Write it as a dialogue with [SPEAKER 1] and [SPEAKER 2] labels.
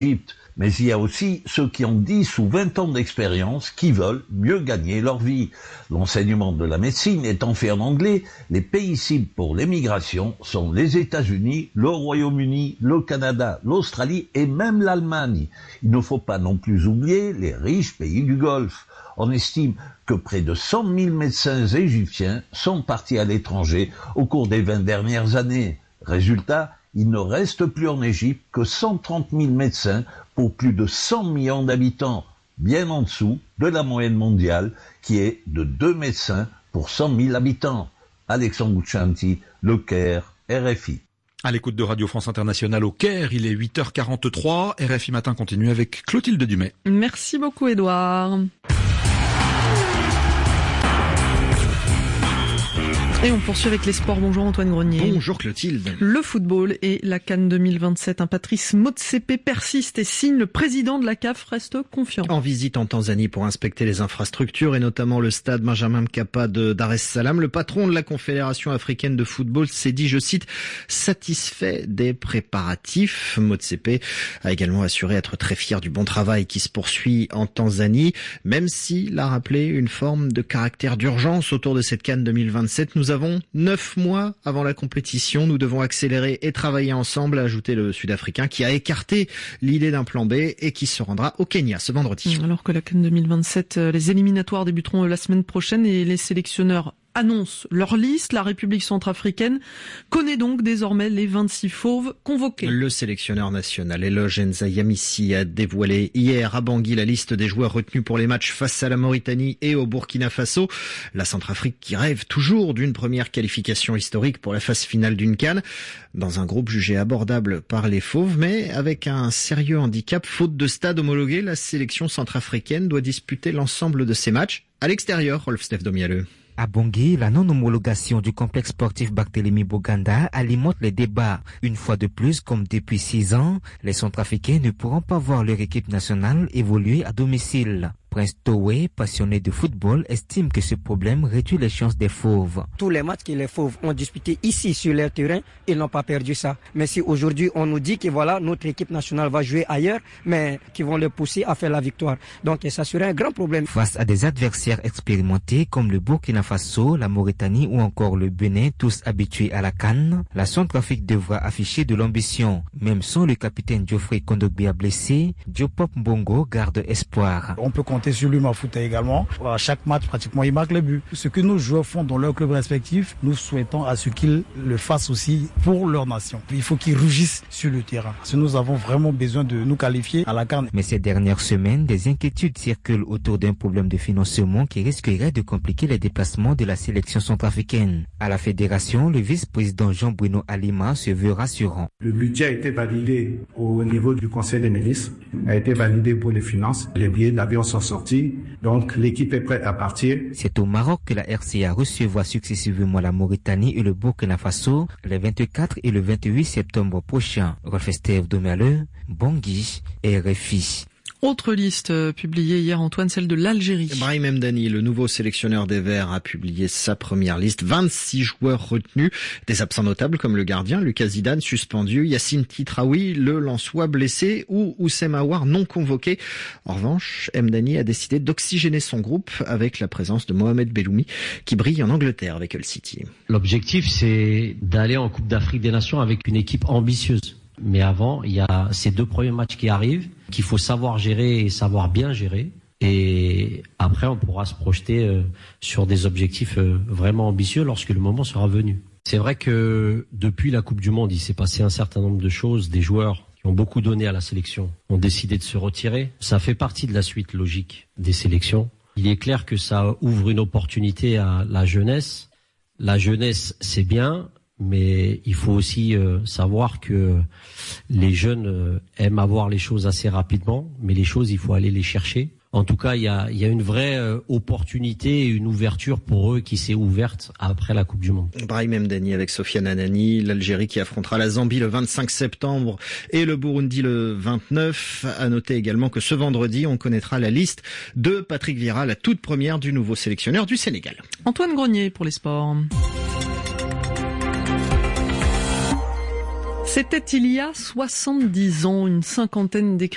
[SPEAKER 1] Égypte. Mais il y a aussi ceux qui ont 10 ou 20 ans d'expérience qui veulent mieux gagner leur vie. L'enseignement de la médecine étant fait en anglais, les pays cibles pour l'émigration sont les États-Unis, le Royaume-Uni, le Canada, l'Australie et même l'Allemagne. Il ne faut pas non plus oublier les riches pays du Golfe. On estime que près de 100 000 médecins égyptiens sont partis à l'étranger au cours des 20 dernières années. Résultat, il ne reste plus en Égypte que 130 000 médecins pour plus de 100 millions d'habitants, bien en dessous de la moyenne mondiale qui est de 2 médecins pour 100 000 habitants. Alexandre Bouchanti, Le Caire, RFI.
[SPEAKER 2] À l'écoute de Radio France Internationale au Caire, il est 8h43. RFI Matin continue avec Clotilde Dumais.
[SPEAKER 3] Merci beaucoup Édouard. Et on poursuit avec les sports. Bonjour Antoine Grenier.
[SPEAKER 2] Bonjour Clotilde.
[SPEAKER 3] Le football et la CAN 2027. Un Patrice Motsepe persiste et signe. Le président de la CAF reste confiant.
[SPEAKER 4] En visite en Tanzanie pour inspecter les infrastructures et notamment le stade Benjamin Mkapa de Dar es Salaam, le patron de la Confédération africaine de football s'est dit, je cite, satisfait des préparatifs. Motsepe a également assuré être très fier du bon travail qui se poursuit en Tanzanie, même s'il a rappelé une forme de caractère d'urgence autour de cette CAN 2027. Nous avons 9 mois avant la compétition. Nous devons accélérer et travailler ensemble, a ajouté le Sud-Africain qui a écarté l'idée d'un plan B et qui se rendra au Kenya ce vendredi.
[SPEAKER 3] Alors que la CAN 2027, les éliminatoires débuteront la semaine prochaine et les sélectionneurs annoncent leur liste. La République centrafricaine connaît donc désormais les 26 fauves convoqués.
[SPEAKER 4] Le sélectionneur national Eloge Nzayamissi a dévoilé hier à Bangui la liste des joueurs retenus pour les matchs face à la Mauritanie et au Burkina Faso. La Centrafrique qui rêve toujours d'une première qualification historique pour la phase finale d'une CAN, dans un groupe jugé abordable par les fauves, mais avec un sérieux handicap. Faute de stade homologué, la sélection centrafricaine doit disputer l'ensemble de ses matchs à l'extérieur. Rolf-Steph Domialeux.
[SPEAKER 5] À Bangui, la non-homologation du complexe sportif Barthélemy Boganda alimente les débats. Une fois de plus, comme depuis 6 ans, les Centrafricains ne pourront pas voir leur équipe nationale évoluer à domicile. Prince Towe, passionné de football, estime que ce problème réduit les chances des fauves.
[SPEAKER 6] Tous les matchs que les fauves ont disputés ici sur leur terrain, ils n'ont pas perdu ça. Mais si aujourd'hui on nous dit que voilà, notre équipe nationale va jouer ailleurs, mais qui vont les pousser à faire la victoire. Donc ça serait un grand problème.
[SPEAKER 5] Face à des adversaires expérimentés comme le Burkina Faso, la Mauritanie ou encore le Bénin, tous habitués à la CAN, la Centrafrique devra afficher de l'ambition. Même sans le capitaine Geoffrey Kondogbia blessé, Diopop Mbongo garde espoir.
[SPEAKER 7] On peut compter sur lui, Mafouta également. À chaque match, pratiquement, il marque les buts. Ce que nos joueurs font dans leurs clubs respectifs, nous souhaitons à ce qu'ils le fassent aussi pour leur nation. Il faut qu'ils rugissent sur le terrain. Parce que nous avons vraiment besoin de nous qualifier à la CAN.
[SPEAKER 5] Mais ces dernières semaines, des inquiétudes circulent autour d'un problème de financement qui risquerait de compliquer les déplacements de la sélection centrafricaine. À la fédération, le vice-président Jean-Bruno Alima se veut rassurant.
[SPEAKER 8] Le budget a été validé au niveau du Conseil des ministres, a été validé pour les finances. Les billets d'avion sont sortis, donc l'équipe est prête à partir.
[SPEAKER 5] C'est au Maroc que la RCA recevra successivement la Mauritanie et le Burkina Faso les 24 et le 28 septembre prochains. Rolf-Steph Domialeux, Bangui, RFI.
[SPEAKER 3] Autre liste publiée hier, Antoine, celle de l'Algérie.
[SPEAKER 4] Brahim Mdani, le nouveau sélectionneur des Verts, a publié sa première liste. 26 joueurs retenus, des absents notables comme le gardien Lucas Zidane suspendu, Yassine Titraoui, le Lensois blessé ou Oussem Aouar non convoqué. En revanche, Mdani a décidé d'oxygéner son groupe avec la présence de Mohamed Belloumi qui brille en Angleterre avec Hull City.
[SPEAKER 9] L'objectif, c'est d'aller en Coupe d'Afrique des Nations avec une équipe ambitieuse. Mais avant, il y a ces 2 premiers matchs qui arrivent, qu'il faut savoir gérer et savoir bien gérer. Et après, on pourra se projeter sur des objectifs vraiment ambitieux lorsque le moment sera venu. C'est vrai que depuis la Coupe du Monde, il s'est passé un certain nombre de choses. Des joueurs qui ont beaucoup donné à la sélection ont décidé de se retirer. Ça fait partie de la suite logique des sélections. Il est clair que ça ouvre une opportunité à la jeunesse. La jeunesse, c'est bien. Mais il faut aussi savoir que les jeunes aiment avoir les choses assez rapidement, mais les choses, il faut aller les chercher. En tout cas, il y a une vraie opportunité et une ouverture pour eux qui s'est ouverte après la Coupe du Monde.
[SPEAKER 4] Brahim Mdani avec Sofiane Anani, l'Algérie qui affrontera la Zambie le 25 septembre et le Burundi le 29. À noter également que ce vendredi, on connaîtra la liste de Patrick Vieira, la toute première du nouveau sélectionneur du Sénégal.
[SPEAKER 3] Antoine Grenier pour les sports. C'était il y a 70 ans, une cinquantaine d'écrivains